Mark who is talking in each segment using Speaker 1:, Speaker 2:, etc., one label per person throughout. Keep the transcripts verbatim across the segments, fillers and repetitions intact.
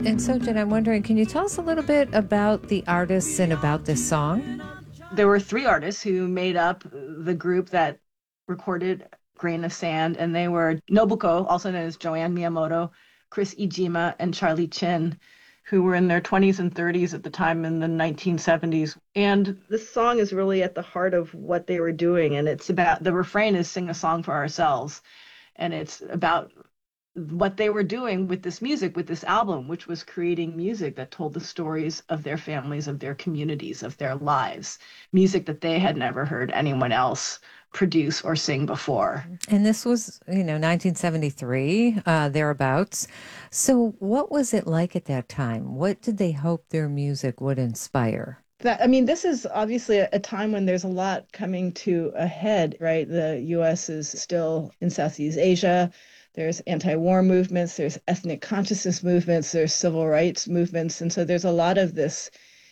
Speaker 1: And so, Jen, I'm wondering, can you tell us a little bit about the artists and about this song?
Speaker 2: There were three artists who made up the group that recorded Grain of Sand, and they were Nobuko, also known as Joanne Miyamoto, Chris Ijima, and Charlie Chin, who were in their twenties and thirties at the time in the nineteen seventies. And this song is really at the heart of what they were doing. And it's about the refrain is "Sing a Song for Ourselves." And it's about what they were doing with this music, with this album, which was creating music that told the stories of their families, of their communities, of their lives, music that they had never heard anyone else produce or sing before.
Speaker 1: And this was, you know, nineteen seventy-three, uh, thereabouts. So what was it like at that time? What did they hope their music would inspire?
Speaker 3: That, I mean, this is obviously a, a time when there's a lot coming to a head, right? The U S is still in Southeast Asia. There's anti-war movements, there's ethnic consciousness movements, there's civil rights movements. And so there's a lot of this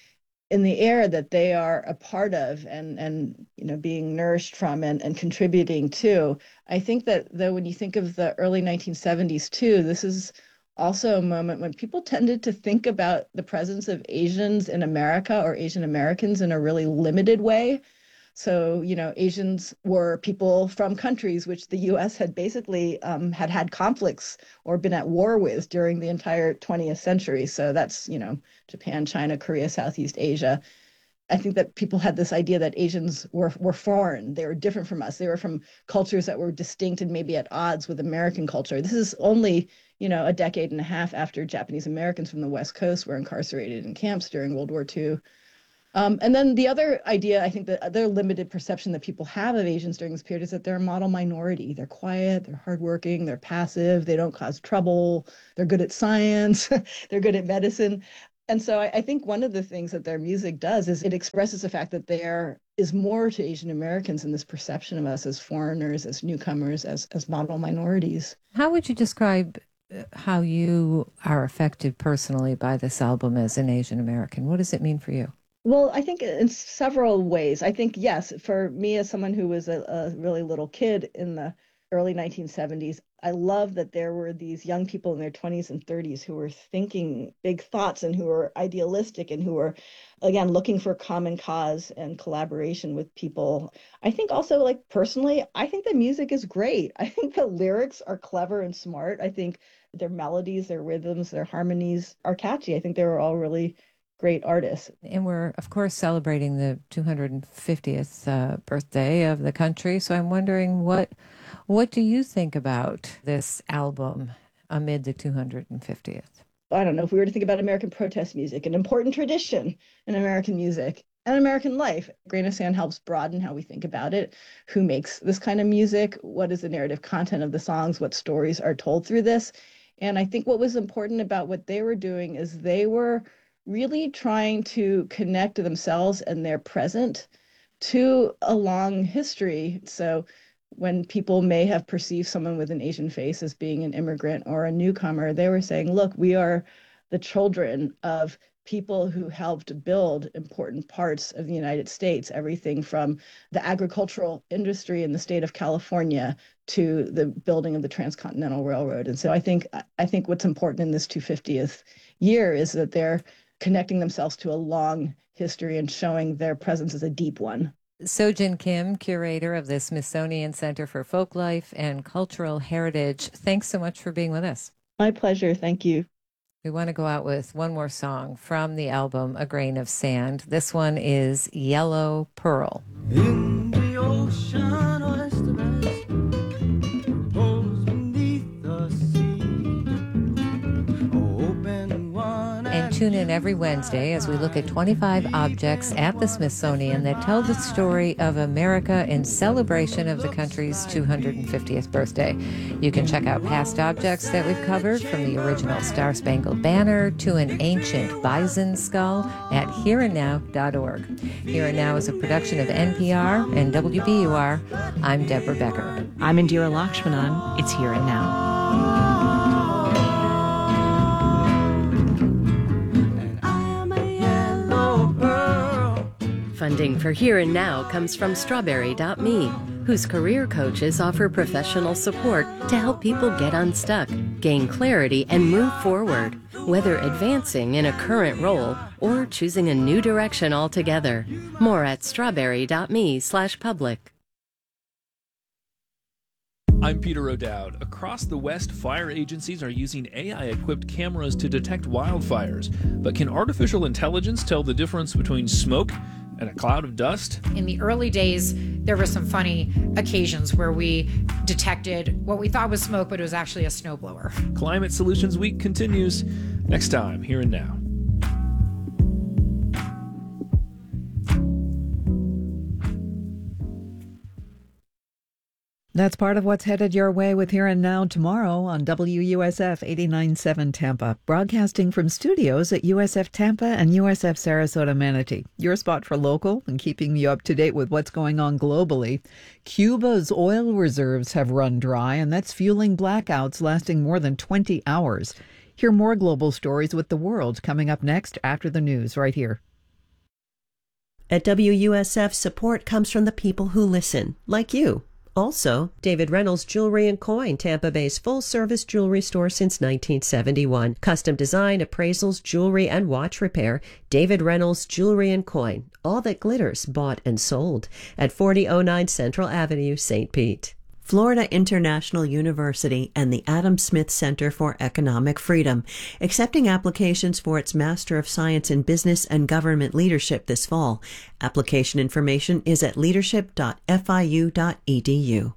Speaker 3: in the air that they are a part of and, and you know, being nourished from and, and contributing to. I think that, though, when you think of the early nineteen seventies, too, this is also a moment when people tended to think about the presence of Asians in America or Asian Americans in a really limited way. So, you know, Asians were people from countries which the U S had basically um, had had conflicts or been at war with during the entire twentieth century. So that's, you know, Japan, China, Korea, Southeast Asia. I think that people had this idea that Asians were, were foreign. They were different from us. They were from cultures that were distinct and maybe at odds with American culture. This is only, you know, a decade and a half after Japanese Americans from the West Coast were incarcerated in camps during World War Two. Um, and then the other idea, I think the other limited perception that people have of Asians during this period is that they're a model minority. They're quiet, they're hardworking, they're passive, they don't cause trouble, they're good at science, they're good at medicine. And so I, I think one of the things that their music does is it expresses the fact that there is more to Asian Americans in this perception of us as foreigners, as newcomers, as, as model minorities.
Speaker 1: How would you describe how you are affected personally by this album as an Asian American? What does it mean for you?
Speaker 3: Well, I think in several ways. I think, yes, for me as someone who was a, a really little kid in the early nineteen seventies, I love that there were these young people in their twenties and thirties who were thinking big thoughts and who were idealistic and who were, again, looking for common cause and collaboration with people. I think also, like, personally, I think the music is great. I think the lyrics are clever and smart. I think their melodies, their rhythms, their harmonies are catchy. I think they were all really great artists.
Speaker 1: And we're, of course, celebrating the two hundred fiftieth uh, birthday of the country. So I'm wondering, what what do you think about this album amid the two hundred fiftieth?
Speaker 3: I don't know, if we were to think about American protest music, an important tradition in American music and American life, Grain of Sand helps broaden how we think about it. Who makes this kind of music? What is the narrative content of the songs? What stories are told through this? And I think what was important about what they were doing is they were really trying to connect themselves and their present to a long history. So when people may have perceived someone with an Asian face as being an immigrant or a newcomer, they were saying, look, we are the children of people who helped build important parts of the United States, everything from the agricultural industry in the state of California to the building of the Transcontinental Railroad. And so I think I think what's important in this two hundred fiftieth year is that they're connecting themselves to a long history and showing their presence as a deep one.
Speaker 1: Sojin Kim, curator of the Smithsonian Center for Folklife and Cultural Heritage, thanks so much for being with us.
Speaker 3: My pleasure. Thank you.
Speaker 1: We want to go out with one more song from the album A Grain of Sand. This one is Yellow Pearl.
Speaker 4: In the ocean, oysters pose beneath the sea. Open one
Speaker 1: And tune in every Wednesday as we look at twenty-five objects at the Smithsonian that tell the story of America in celebration of the country's two hundred fiftieth birthday. You can check out past objects that we've covered, from the original Star Spangled Banner to an ancient bison skull, at here and now dot org. Here and Now is a production of N P R and W B U R. I'm Deborah Becker.
Speaker 5: I'm Indira Lakshmanan. It's Here and Now. Funding for Here and Now comes from Strawberry dot me, whose career coaches offer professional support to help people get unstuck, get gain clarity and move forward, whether advancing in a current role or choosing a new direction altogether. More at strawberry.me slash public.
Speaker 6: I'm Peter O'Dowd. Across the West, fire agencies are using A I-equipped cameras to detect wildfires. But can artificial intelligence tell the difference between smoke and a cloud of dust?
Speaker 7: In the early days, there were some funny occasions where we detected what we thought was smoke, but it was actually a snowblower.
Speaker 6: Climate Solutions Week continues next time, Here and Now.
Speaker 8: That's part of what's headed your way with Here and Now tomorrow on W U S F eighty-nine point seven Tampa, broadcasting from studios at U S F Tampa and U S F Sarasota Manatee. Your spot for local and keeping you up to date with what's going on globally. Cuba's oil reserves have run dry, and that's fueling blackouts lasting more than twenty hours. Hear more global stories with the world coming up next after the news right here.
Speaker 9: At W U S F, support comes from the people who listen, like you. Also, David Reynolds Jewelry and Coin, Tampa Bay's full-service jewelry store since nineteen seventy-one. Custom design, appraisals, jewelry, and watch repair. David Reynolds Jewelry and Coin. All that glitters, bought and sold. At forty oh nine Central Avenue, Saint Pete. Florida International University and the Adam Smith Center for Economic Freedom, accepting applications for its Master of Science in Business and Government Leadership this fall. Application information is at leadership dot f i u dot e d u.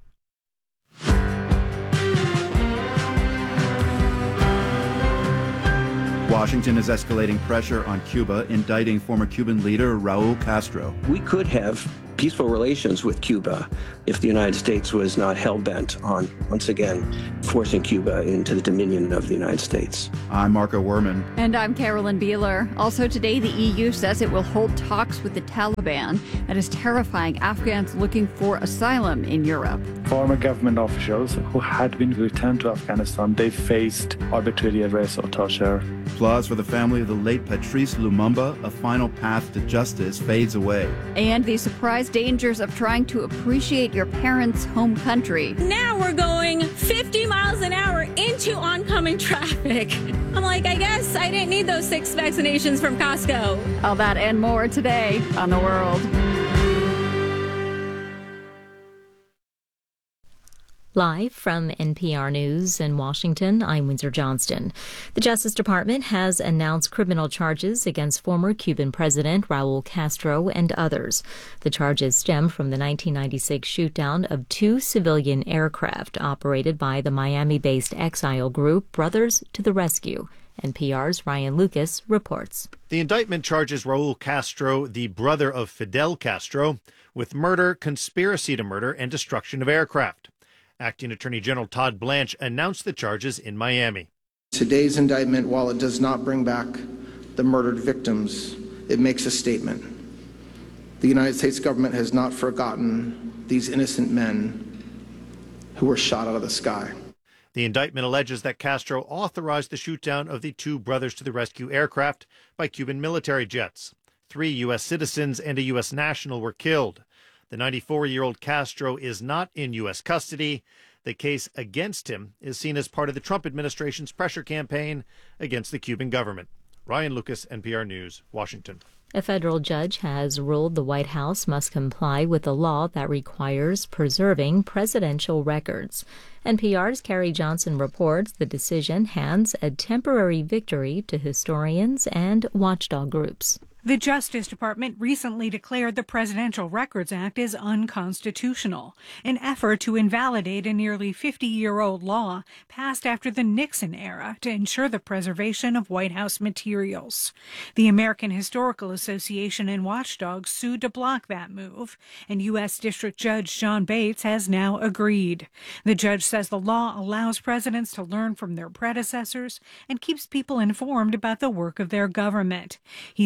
Speaker 10: Washington is escalating pressure on Cuba, indicting former Cuban leader Raul Castro.
Speaker 11: We could have peaceful relations with Cuba if the United States was not hell-bent on, once again, forcing Cuba into the dominion of the United States.
Speaker 10: I'm Marco Werman.
Speaker 12: And I'm Carolyn Beeler. Also today, the E U says it will hold talks with the Taliban that is terrifying Afghans looking for asylum in Europe.
Speaker 13: Former government officials who had been returned to Afghanistan, they faced arbitrary arrest or torture.
Speaker 10: Plus, for the family of the late Patrice Lumumba, a final path to justice fades away.
Speaker 12: And the surprise dangers of trying to appreciate your parents' home country.
Speaker 14: Now we're going fifty miles an hour into oncoming traffic. I'm like, I guess I didn't need those six vaccinations from Costco.
Speaker 12: All that and more today on The World.
Speaker 15: Live from N P R News in Washington, I'm Windsor Johnston. The Justice Department has announced criminal charges against former Cuban President Raul Castro and others. The charges stem from the nineteen ninety-six shootdown of two civilian aircraft operated by the Miami-based exile group Brothers to the Rescue. N P R's Ryan Lucas reports.
Speaker 16: The indictment charges Raul Castro, the brother of Fidel Castro, with murder, conspiracy to murder, and destruction of aircraft. Acting Attorney General Todd Blanche announced the charges in Miami.
Speaker 17: Today's indictment, while it does not bring back the murdered victims, it makes a statement. The United States government has not forgotten these innocent men who were shot out of the sky.
Speaker 16: The indictment alleges that Castro authorized the shootdown of the two Brothers to the Rescue aircraft by Cuban military jets. Three U S citizens and a U S national were killed. The ninety-four-year-old Castro is not in U S custody. The case against him is seen as part of the Trump administration's pressure campaign against the Cuban government. Ryan Lucas, N P R News, Washington.
Speaker 15: A federal judge has ruled the White House must comply with a law that requires preserving presidential records. N P R's Carrie Johnson reports the decision hands a temporary victory to historians and watchdog groups.
Speaker 18: The Justice Department recently declared the Presidential Records Act as unconstitutional, an effort to invalidate a nearly fifty-year-old law passed after the Nixon era to ensure the preservation of White House materials. The American Historical Association and watchdogs sued to block that move, and U S District Judge John Bates has now agreed. The judge says the law allows presidents to learn from their predecessors and keeps people informed about the work of their government. He says the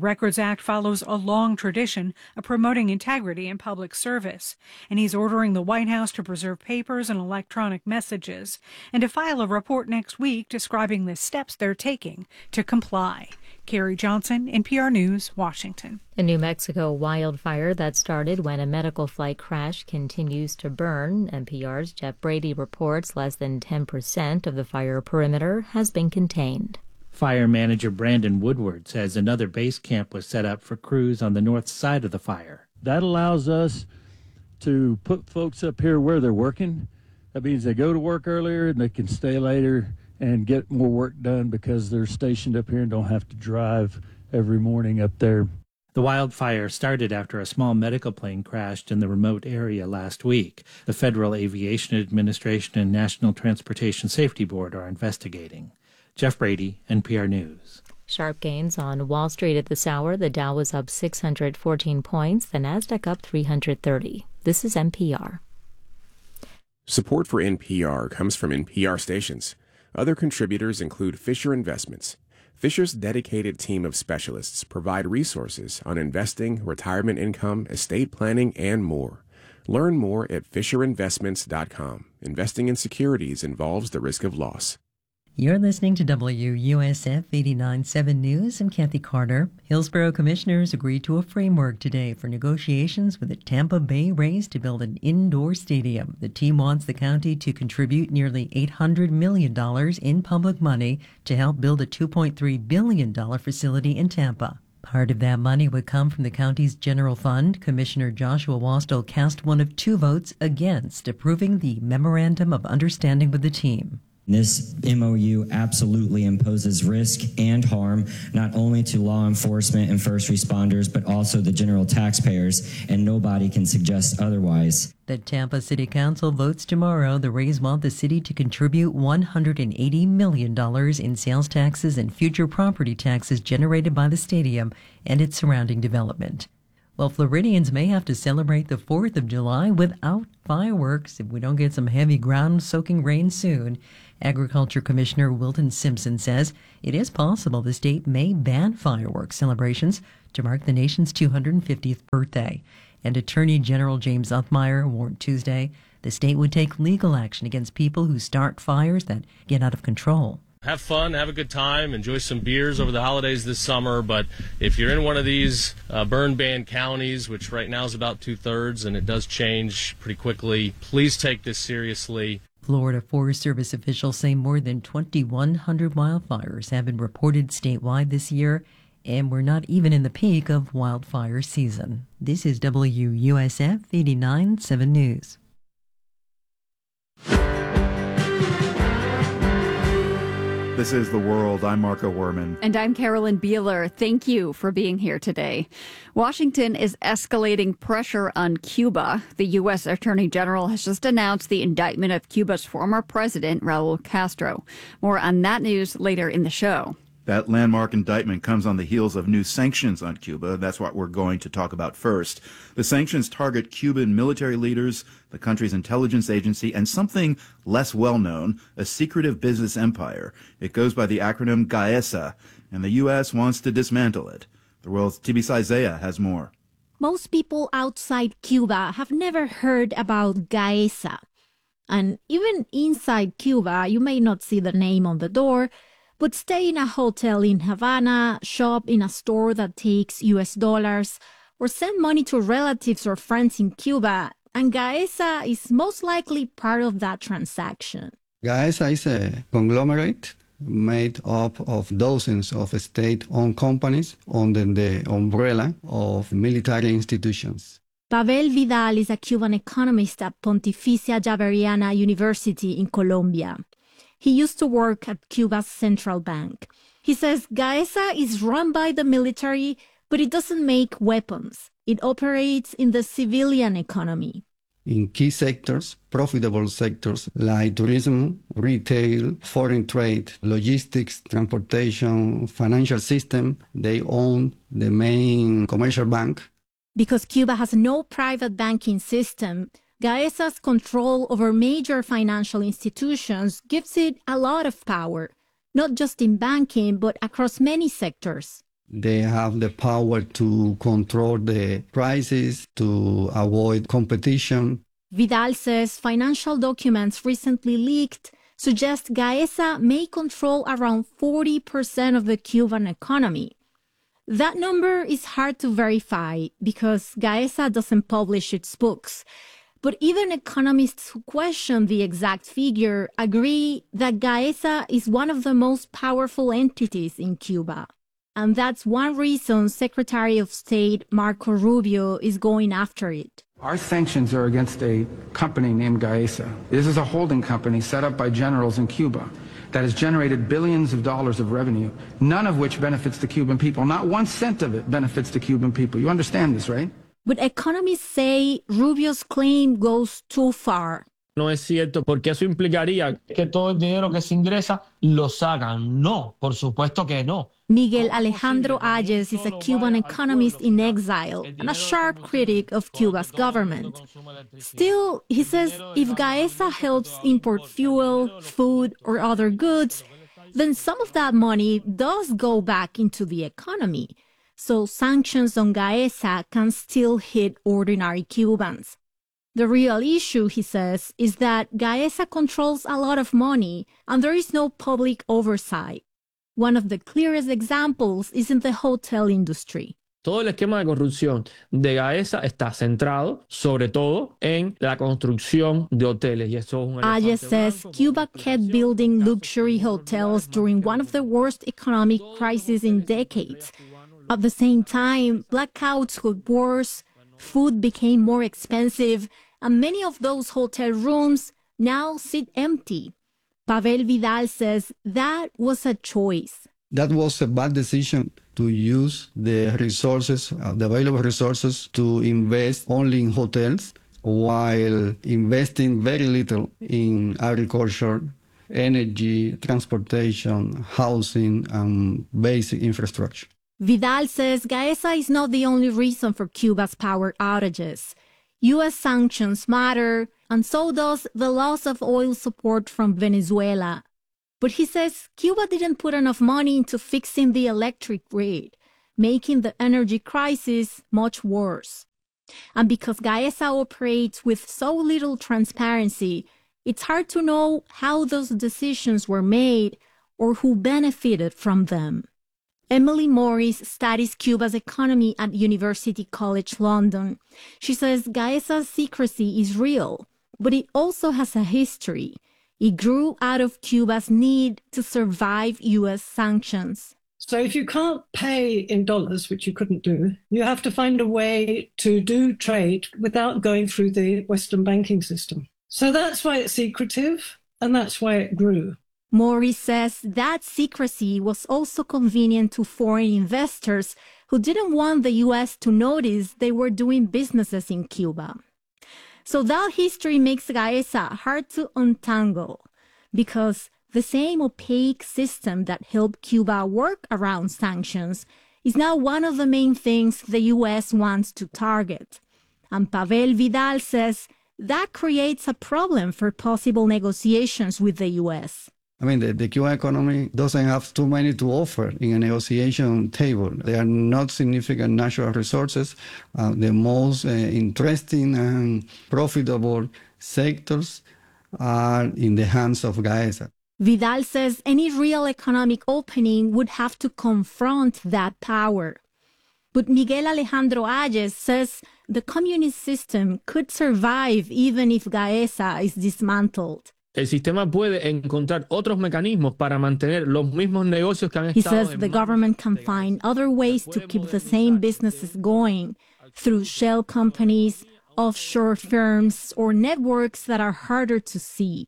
Speaker 18: Records Act follows a long tradition of promoting integrity in public service, and he's ordering the White House to preserve papers and electronic messages and to file a report next week describing the steps they're taking to comply. Carrie Johnson, N P R News, Washington.
Speaker 15: A New Mexico wildfire that started when a medical flight crashed continues to burn. N P R's Jeff Brady reports less than ten percent of the fire perimeter has been contained.
Speaker 19: Fire manager Brandon Woodward says another base camp was set up for crews on the north side of the fire.
Speaker 20: That allows us to put folks up here where they're working. That means they go to work earlier and they can stay later and get more work done because they're stationed up here and don't have to drive every morning up there.
Speaker 19: The wildfire started after a small medical plane crashed in the remote area last week. The Federal Aviation Administration and National Transportation Safety Board are investigating. Jeff Brady, N P R News.
Speaker 15: Sharp gains on Wall Street at this hour. The Dow was up six hundred fourteen points, the Nasdaq up three hundred thirty. This is N P R.
Speaker 21: Support for N P R comes from N P R stations. Other contributors include Fisher Investments. Fisher's dedicated team of specialists provide resources on investing, retirement income, estate planning, and more. Learn more at fisher investments dot com. Investing in securities involves the risk of loss.
Speaker 22: You're listening to W U S F eighty-nine point seven News. I'm Kathy Carter. Hillsborough commissioners agreed to a framework today for negotiations with the Tampa Bay Rays to build an indoor stadium. The team wants the county to contribute nearly eight hundred million dollars in public money to help build a two point three billion dollars facility in Tampa. Part of that money would come from the county's general fund. Commissioner Joshua Wastel cast one of two votes against approving the Memorandum of Understanding with the team.
Speaker 23: This M O U absolutely imposes risk and harm not only to law enforcement and first responders, but also the general taxpayers, and nobody can suggest otherwise.
Speaker 22: The Tampa City Council votes tomorrow. The Rays want the city to contribute one hundred eighty million dollars in sales taxes and future property taxes generated by the stadium and its surrounding development. Well, Floridians may have to celebrate the fourth of July without fireworks if we don't get some heavy ground-soaking rain soon. Agriculture Commissioner Wilton Simpson says it is possible the state may ban fireworks celebrations to mark the nation's two hundred fiftieth birthday. And Attorney General James Uthmeier warned Tuesday the state would take legal action against people who start fires that get out of control.
Speaker 24: Have fun, have a good time, enjoy some beers over the holidays this summer, but if you're in one of these uh, burn ban counties, which right now is about two-thirds, and it does change pretty quickly, please take this seriously.
Speaker 22: Florida Forest Service officials say more than twenty-one hundred wildfires have been reported statewide this year, and we're not even in the peak of wildfire season. This is W U S F eighty-nine point seven News.
Speaker 10: This is The World. I'm Marco Werman.
Speaker 12: And I'm Carolyn Beeler. Thank you for being here today. Washington is escalating pressure on Cuba. The U S Attorney General has just announced the indictment of Cuba's former president, Raul Castro. More on that news later in the show.
Speaker 10: That landmark indictment comes on the heels of new sanctions on Cuba. That's what we're going to talk about first. The sanctions target Cuban military leaders, the country's intelligence agency, and something less well-known, a secretive business empire. It goes by the acronym GAESA, and the U S wants to dismantle it. The world's Tibisay Zaya has more.
Speaker 25: Most people outside Cuba have never heard about GAESA. And even inside Cuba, you may not see the name on the door, but stay in a hotel in Havana, shop in a store that takes U S dollars, or send money to relatives or friends in Cuba, and GAESA is most likely part of that transaction.
Speaker 26: GAESA is a conglomerate made up of dozens of state-owned companies under the umbrella of military institutions.
Speaker 25: Pavel Vidal is a Cuban economist at Pontificia Javeriana University in Colombia. He used to work at Cuba's central bank. He says GAESA is run by the military, but it doesn't make weapons. It operates in the civilian economy.
Speaker 26: In key sectors, profitable sectors like tourism, retail, foreign trade, logistics, transportation, financial system, they own the main commercial bank.
Speaker 25: Because Cuba has no private banking system, GAESA's control over major financial institutions gives it a lot of power, not just in banking, but across many sectors.
Speaker 26: They have the power to control the prices, to avoid competition.
Speaker 25: Vidal says financial documents recently leaked suggest Gaesa may control around forty percent of the Cuban economy. That number is hard to verify because Gaesa doesn't publish its books. But even economists who question the exact figure agree that Gaesa is one of the most powerful entities in Cuba. And that's one reason Secretary of State Marco Rubio is going after it.
Speaker 1: Our sanctions are against a company named Gaesa. This is a holding company set up by generals in Cuba that has generated billions of dollars of revenue, none of which benefits the Cuban people. Not one cent of it benefits the Cuban people. You understand this, right?
Speaker 25: But economists say Rubio's claim goes too far.
Speaker 2: No es cierto, porque eso implicaría que todo el dinero que se ingresa lo sacan. No, por supuesto que no.
Speaker 25: Miguel Alejandro Ayes is a Cuban economist in exile and a sharp critic of Cuba's government. Still, he says if Gaesa helps import fuel, food, or other goods, then some of that money does go back into the economy. So sanctions on Gaesa can still hit ordinary Cubans. The real issue, he says, is that Gaesa controls a lot of money and there is no public oversight. One of the clearest examples is in the hotel industry.
Speaker 2: Todo el esquema de corrupción de Gaesa está centrado, sobre todo, en la construcción de hoteles. Y eso es un
Speaker 25: Ayes says Cuba kept building luxury hotels during one of the worst economic crises in decades. At the same time, blackouts got worse, food became more expensive, and many of those hotel rooms now sit empty. Pavel Vidal says that was a choice.
Speaker 26: That was a bad decision to use the resources, uh, the available resources, to invest only in hotels while investing very little in agriculture, energy, transportation, housing, and basic infrastructure.
Speaker 25: Vidal says Gaesa is not the only reason for Cuba's power outages. U S sanctions matter, and so does the loss of oil support from Venezuela. But he says Cuba didn't put enough money into fixing the electric grid, making the energy crisis much worse. And because Gaesa operates with so little transparency, it's hard to know how those decisions were made or who benefited from them. Emily Morris studies Cuba's economy at University College London. She says Gaesa's secrecy is real, but it also has a history. It grew out of Cuba's need to survive U S sanctions.
Speaker 3: So if you can't pay in dollars, which you couldn't do, you have to find a way to do trade without going through the Western banking system. So that's why it's secretive, and that's why it grew.
Speaker 25: Morris says that secrecy was also convenient to foreign investors who didn't want the U S to notice they were doing businesses in Cuba. So that history makes Gaesa hard to untangle because the same opaque system that helped Cuba work around sanctions is now one of the main things the U S wants to target. And Pavel Vidal says that creates a problem for possible negotiations with the U S.
Speaker 26: I mean, the, the Cuban economy doesn't have too many to offer in a negotiation table. There are not significant natural resources. Uh, the most uh, interesting and profitable sectors are in the hands of Gaesa.
Speaker 25: Vidal says any real economic opening would have to confront that power. But Miguel Alejandro Ayes says the communist system could survive even if Gaesa is dismantled.
Speaker 2: El sistema puede encontrar otros mecanismos para mantener los mismos negocios que han estado.
Speaker 25: He says the government can find other ways to keep the same businesses going through shell companies, offshore firms, or networks that are harder to see.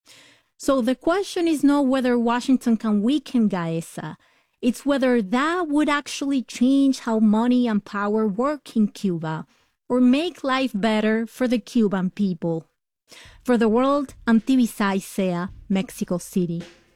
Speaker 25: So the question is not whether Washington can weaken Gaesa. It's whether that would actually change how money and power work in Cuba or make life better for the Cuban people. For the World, I'm Tibisay Sea, Mexico City.